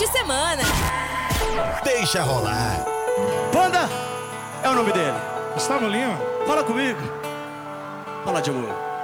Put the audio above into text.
de semana. Deixa rolar. Panda é o nome dele. Gustavo Lima. Fala comigo. Fala de amor.